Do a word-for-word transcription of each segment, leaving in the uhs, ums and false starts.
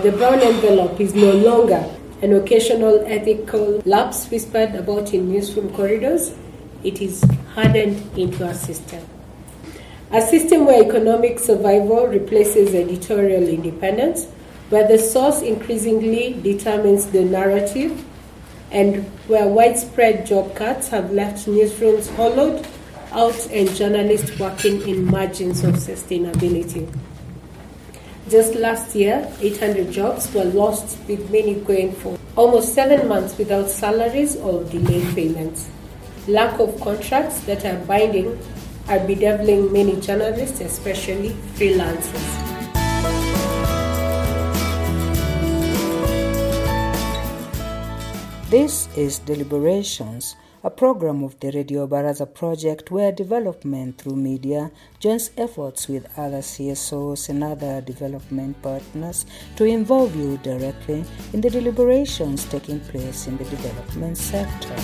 The brown envelope is no longer an occasional ethical lapse whispered about in newsroom corridors. It is hardened into a system. A system where economic survival replaces editorial independence, where the source increasingly determines the narrative, and where widespread job cuts have left newsrooms hollowed out and journalists working in margins of sustainability. Just last year, eight hundred jobs were lost, with many going for almost seven months without salaries or delayed payments. Lack of contracts that are binding are bedeviling many journalists, especially freelancers. This is Deliberations, a program of the Radio Baraza project where development through media joins efforts with other C S Os and other development partners to involve you directly in the deliberations taking place in the development sector.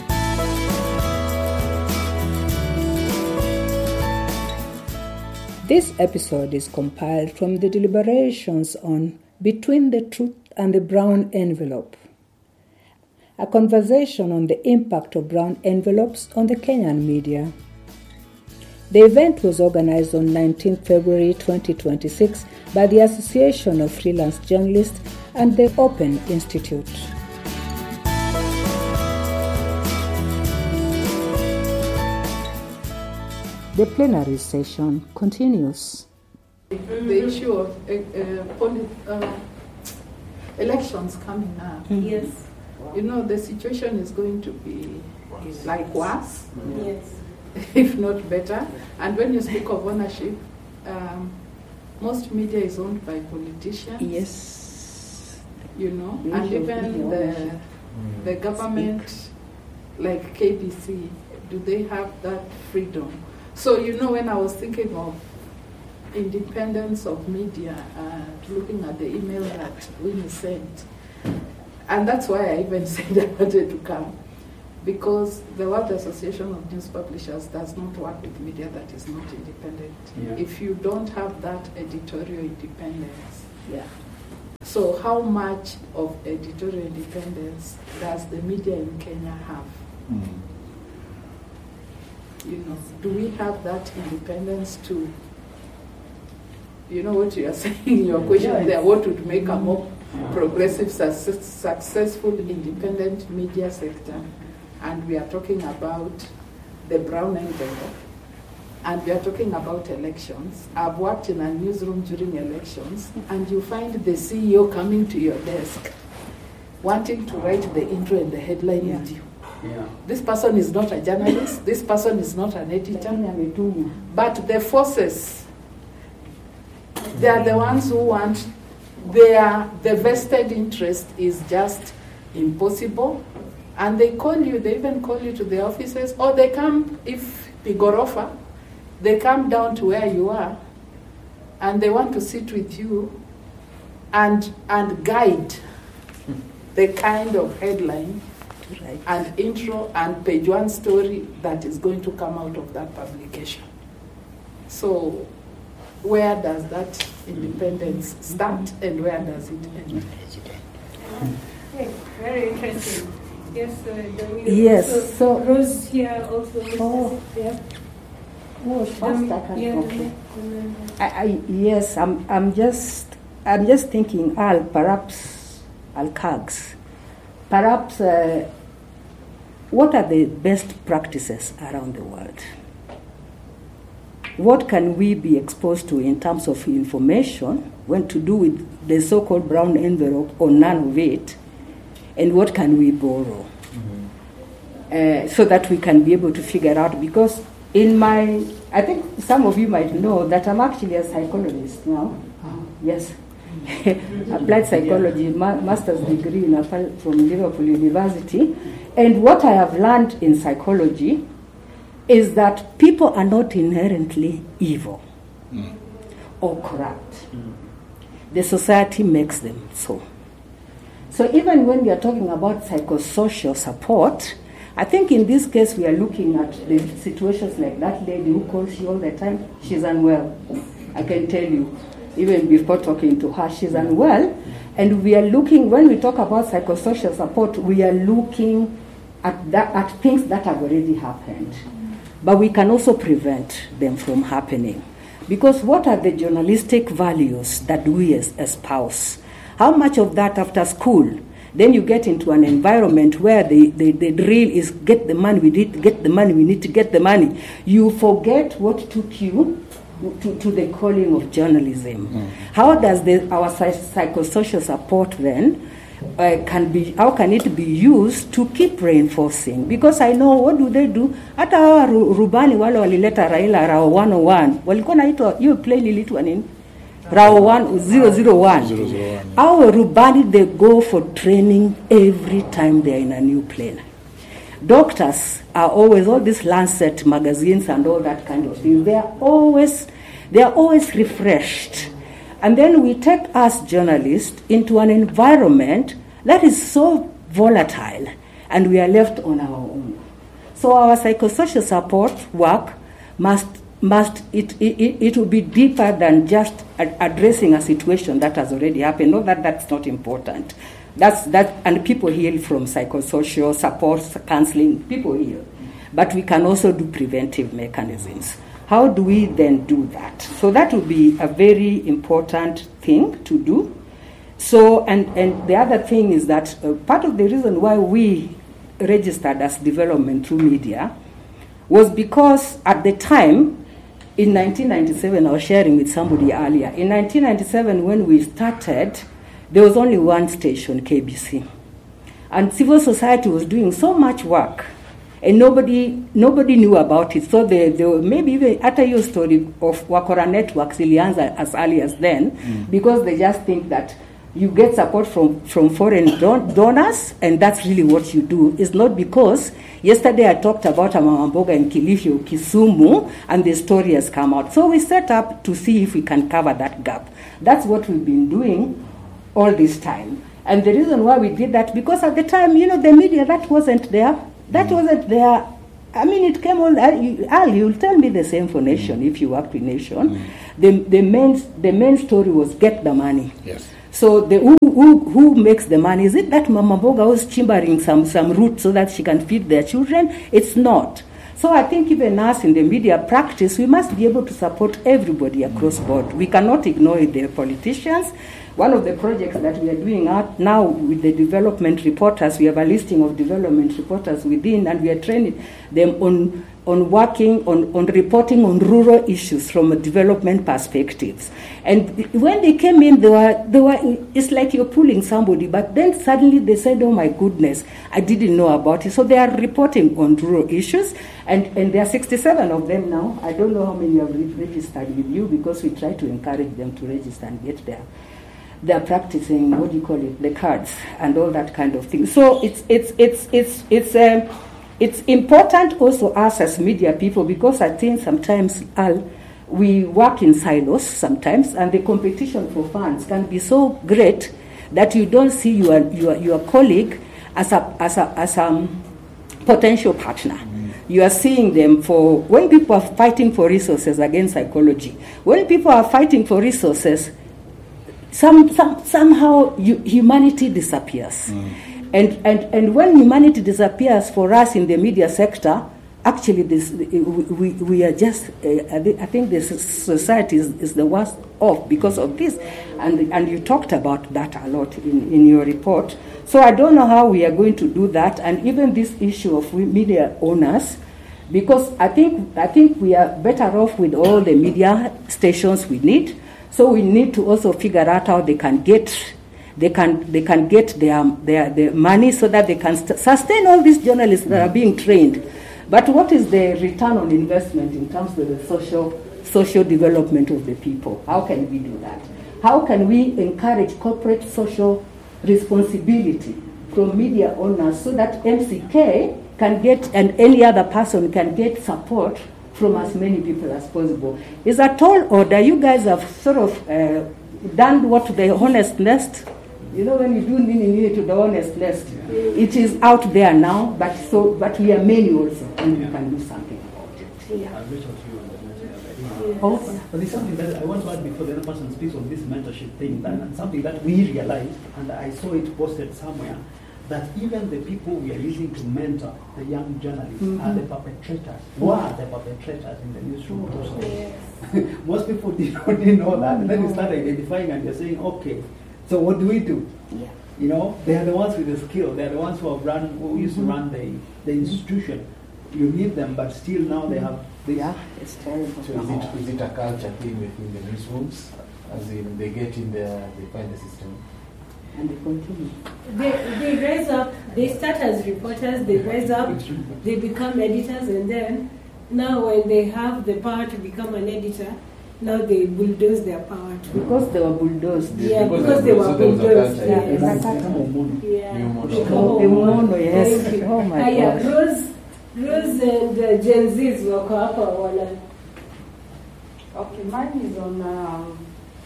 This episode is compiled from the deliberations on Between the Truth and the Brown Envelope, a conversation on the impact of brown envelopes on the Kenyan media. The event was organized on nineteenth February twenty twenty-six by the Association of Freelance Journalists and the Open Institute. The plenary session continues. The issue of uh, uh, poli- uh, elections coming up. Mm-hmm. Yes. You know, the situation is going to be like worse, Yes. if not better. And when you speak of ownership, um, most media is owned by politicians. Yes. You know, Media- and even media the ownership. the government, like K B C, do they have that freedom? So, you know, when I was thinking of independence of media, uh, looking at the email that Winnie sent, and that's why I even said I wanted to come, because the World Association of News Publishers does not work with media that is not independent. Yeah. If you don't have that editorial independence. Yeah. So how much of editorial independence does the media in Kenya have? Mm. You know, do we have that independence to, you know what you are saying in your question Yeah, there, what would make a more progressive, success, successful, independent media sector? And we are talking about the brown envelope, and we are talking about elections. I've worked in a newsroom during elections, and you find the C E O coming to your desk, wanting to write the intro and the headline Yeah. with you. Yeah. This person is not a journalist, this person is not an editor, but the forces, they are the ones who want, their, the vested interest is just impossible, and they call you, they even call you to the offices, or they come, if Pigorofa, they come down to where you are, and they want to sit with you and, and guide the kind of headline Right. and intro and page one story that is going to come out of that publication. So where does that independence start and where does it end? Okay, very interesting. Yes, uh, Dominic. Yes, Also, so- Rose here also. Oh. Yeah. Oh, first I can Yeah, okay. Dominic. I, I, yes, I'm, I'm just, I'm just thinking, Al, perhaps, Al Kags, perhaps, uh, what are the best practices around the world? What can we be exposed to in terms of information when to do with the so-called brown envelope or none of it, and what can we borrow? Mm-hmm. Uh, so that we can be able to figure out, because in my, I think some of you might know that I'm actually a psychologist now. Oh. Yes. Applied psychology, ma- master's degree in applied from Liverpool University. And what I have learned in psychology is that people are not inherently evil mm. or corrupt. Mm. The society makes them so. So even when we are talking about psychosocial support, I think in this case we are looking at the situations like that lady who calls you all the time. She's unwell, I can tell you. even before talking to her. She's unwell. And we are looking, when we talk about psychosocial support, we are looking at, that, at things that have already happened. But we can also prevent them from happening. Because what are the journalistic values that we espouse? How much of that after school? Then you get into an environment where the, the, the drill is get the money, we need to get the money, we need to get the money. You forget what took you to, to the calling of journalism. Mm. How does the, our psychosocial support then uh, can be, how can it be used to keep reinforcing? Because I know, what do they do? Hata hawa rubani wale walileta Raila Rao one oh one, walikuwa naitwa, hiyo plane iliitwa nini? Rao one zero zero one. Our rubani, they go for training every time they are in a new plane. Doctors are always, all these Lancet magazines and all that kind of thing, they are always, they are always refreshed. And then we take us journalists into an environment that is so volatile, and we are left on our own. So our psychosocial support work must must it it, it will be deeper than just addressing a situation that has already happened. No, that that's not important. That's that, and people heal from psychosocial support, counseling. People heal, but we can also do preventive mechanisms. How do we then do that? So that would be a very important thing to do. So and and the other thing is that uh, part of the reason why we registered as development through media was because at the time, in nineteen ninety-seven, I was sharing with somebody earlier, in nineteen ninety-seven when we started, there was only one station, K B C. And civil society was doing so much work, and nobody nobody knew about it. So they, they were maybe even after your story of Wakora Networks, ilianza as early as then, mm. because they just think that you get support from, from foreign don- donors, and that's really what you do. It's not because yesterday I talked about Amamamboga in Kilifi, Kisumu, and the story has come out. So we set up to see if we can cover that gap. That's what we've been doing all this time. And the reason why we did that, because at the time, you know, the media, that wasn't there. That mm. wasn't there. I mean, it came on, Al, you'll tell me the same for Nation, mm. if you work with Nation. Mm. The, the, main, the main story was get the money. Yes. So the, who, who, who makes the money? Is it that Mama Mboga who's chimbering some, some root so that she can feed their children? It's not. So I think even us in the media practice, we must be able to support everybody across board. We cannot ignore the politicians. One of the projects that we are doing out now with the development reporters, we have a listing of development reporters within, and we are training them on on working, on, on reporting on rural issues from a development perspectives. And when they came in, they were, they were, it's like you're pulling somebody, but then suddenly they said, oh my goodness, I didn't know about it. So they are reporting on rural issues, and, and there are sixty-seven of them now. I don't know how many have registered with you, because we try to encourage them to register and get there. They're practicing, what do you call it, the cards and all that kind of thing. So it's it's it's it's it's um, it's important also us as media people, because I think sometimes Al, we work in silos sometimes, and the competition for funds can be so great that you don't see your your your colleague as a as a as a potential partner. Mm. You are seeing them for when people are fighting for resources against psychology. When people are fighting for resources, Some, some, somehow you, humanity disappears. Mm. And, and, and when humanity disappears for us in the media sector, actually this, we, we are just, uh, I think the society is, is the worst off because of this. And, and you talked about that a lot in, in your report. So I don't know how we are going to do that. And even this issue of media owners, because I think, I think we are better off with all the media stations we need. So we need to also figure out how they can get, they can they can get their their, their money so that they can st- sustain all these journalists that are being trained. But what is the return on investment in terms of the social social development of the people? How can we do that? How can we encourage corporate social responsibility from media owners so that M C K can get, and any other person can get support from as many people as possible? Is that tall order? You guys have sort of uh, done what the honest nest, you know, when you do nini nini to the honest nest, yeah. It is out there now, but so but we are many also, and we can do something about it. Yeah. Yes. Oh, But there's something that I want to add before the other person speaks on this mentorship thing, that, and something that we realized, and I saw it posted somewhere, that even the people we are using to mentor the young journalists mm-hmm. are the perpetrators. Who are the perpetrators in the newsroom? Oh, yes. Most people didn't know that. And then you start identifying and you're saying, okay, so what do we do? Yeah. You know, they are the ones with the skill. They are the ones who have run, who used to run the, the institution. You need them, but still now they have this. Yeah, it's terrible. So is it, is it a culture thing within the newsrooms? As in they get in there, they find the system? And they continue. They, they rise up, they start as reporters, they rise up, they become editors, and then now when they have the power to become an editor, now they bulldoze their power too. Because they were bulldozed. Yeah, because, because they were bulldozed. Yeah, Yes. Yeah. Yeah. Oh, Mono, yes. Thank you. Oh my Ah, yeah, gosh. Rose, Rose and uh, Gen Z's wako hapa wana. Okay, mine is on um,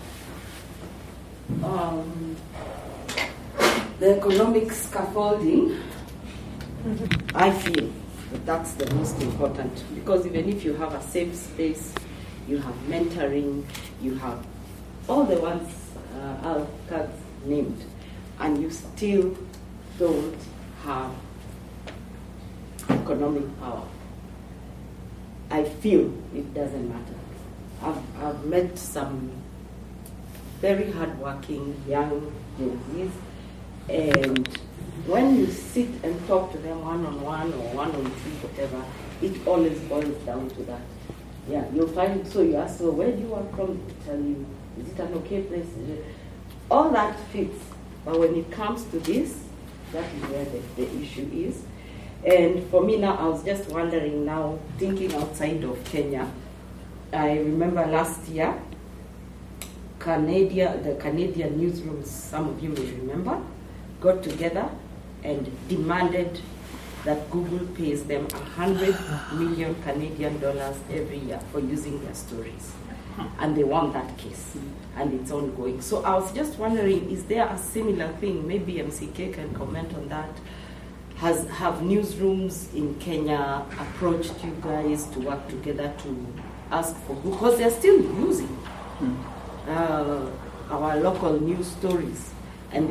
um, The economic scaffolding, I feel that that's the most important, because even if you have a safe space, you have mentoring, you have all the ones uh, our cards named, and you still don't have economic power, I feel it doesn't matter. I've, I've met some very hardworking young Gen Zs, and when you sit and talk to them one-on-one or one-on-two, whatever, it always boils down to that. Yeah, you'll find, so you ask, so where do you work from? They tell you, is it an okay place? All that fits. But when it comes to this, that is where the, the issue is. And for me now, I was just wondering now, thinking outside of Kenya, I remember last year, Canada, the Canadian newsrooms, some of you may remember, got together and demanded that Google pays them one hundred million Canadian dollars every year for using their stories. And they won that case, and it's ongoing. So I was just wondering, is there a similar thing? Maybe M C K can comment on that. Has Have newsrooms in Kenya approached you guys to work together to ask for Google? Because they're still using uh, our local news stories.